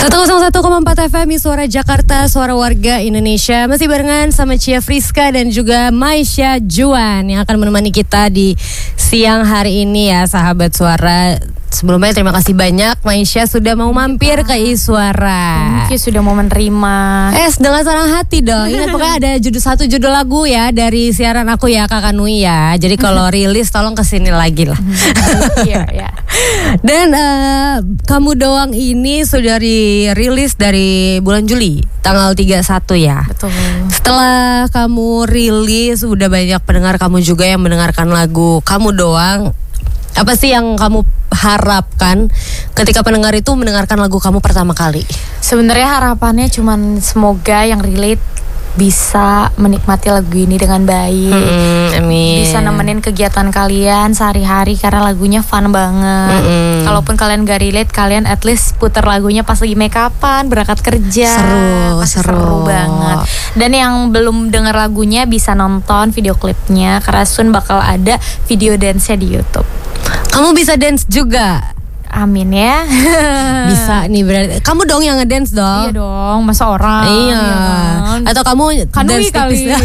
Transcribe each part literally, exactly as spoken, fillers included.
seratus satu koma empat F M Suara Jakarta, suara warga Indonesia. Masih barengan sama Cia Friska dan juga Maisha Juan yang akan menemani kita di siang hari ini ya, sahabat suara. Sebelumnya terima kasih banyak Maisha sudah mau mampir ke Iswara. Thank you sudah mau menerima. Eh, dengan senang hati dong. Ingat pokoknya ada judul satu judul lagu ya dari siaran aku ya, Kakak Nui ya. Jadi kalau rilis tolong kesini lagi lah. Iya, iya. Dan uh, Kamu Doang ini sudah dirilis dari bulan Juli tanggal tiga puluh satu ya. Betul. Setelah kamu rilis udah banyak pendengar kamu juga yang mendengarkan lagu Kamu Doang. Apa sih yang kamu harapkan ketika pendengar itu mendengarkan lagu kamu pertama kali? Sebenarnya harapannya cuman semoga yang relate bisa menikmati lagu ini dengan baik. Hmm, amin. Bisa nemenin kegiatan kalian sehari-hari karena lagunya fun banget. Hmm. Kalaupun kalian gak relate, kalian at least puter lagunya pas lagi make upan, berangkat kerja. Seru, Pasti seru. seru banget. Dan yang belum denger lagunya bisa nonton video klipnya karena soon bakal ada video dance-nya di YouTube. Kamu bisa dance juga? Amin ya. Bisa nih berarti. Kamu dong yang ngedance dong. Iya dong, masa orang. Iya. Kan? Atau kamu Kan dance kali, tipis?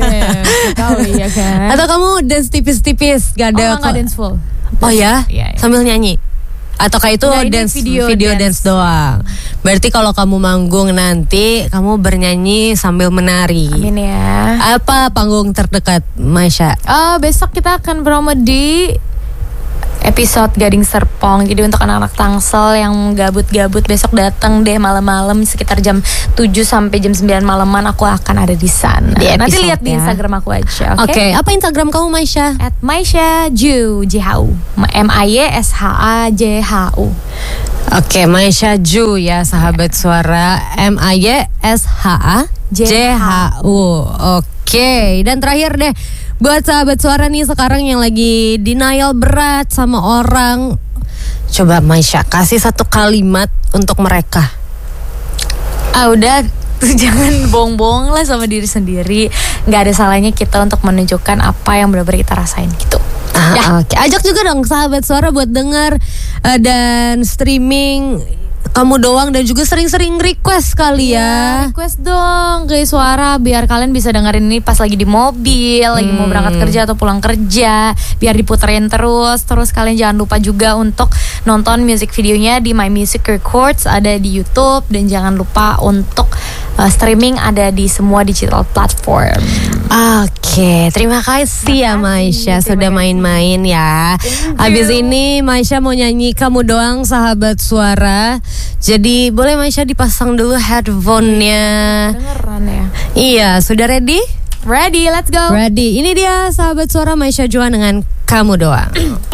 kali ya kan. Atau kamu dance tipis-tipis? Gak ada. Oh, nggak dance full. Oh ya? Iya, iya. Sambil nyanyi? Atau kayak itu Nah, ini dance video, video dance. dance. doang. Berarti kalau kamu manggung nanti kamu bernyanyi sambil menari. Amin ya. Apa panggung terdekat, Maisha? Oh, besok kita akan promo di episode Gading Serpong. Jadi untuk anak-anak Tangsel yang gabut-gabut besok datang deh malam-malam sekitar jam tujuh sampai jam sembilan malaman aku akan ada di sana. Di Nanti episode lihat di ya. Instagram aku aja, Oke, oke? okay. Apa Instagram kamu, Maisha? At Maisha Ju J H U. M I Y S H A J H U. Oke, Maisha Ju ya, sahabat suara. M I Y S H A J H U. Oke, dan terakhir deh buat sahabat suara nih sekarang yang lagi denial berat sama orang, coba Maisha kasih satu kalimat untuk mereka. Ah udah, jangan bohong-bohong lah sama diri sendiri. Gak ada salahnya kita untuk menunjukkan apa yang benar-benar kita rasain gitu. Ah, Ya. Oke, ajak juga dong sahabat suara buat dengar uh, dan streaming Kamu Doang dan juga sering-sering request kali ya. Request dong ke Suara biar kalian bisa dengerin ini pas lagi di mobil, lagi mau berangkat kerja atau pulang kerja, biar diputerin terus. Terus kalian jangan lupa juga untuk nonton music videonya di My Music Records, ada di YouTube, dan jangan lupa untuk uh, streaming ada di semua digital platform. Oke, terima kasih ya Maisha sudah main-main ya. Habis ini Maisha mau nyanyi Kamu Doang, sahabat suara. Jadi boleh Maisha dipasang dulu headphone-nya. Dengeran ya? Iya, sudah ready? Ready, let's go. Ready. Ini dia sahabat suara Maisha Juan dengan Kamu Doang.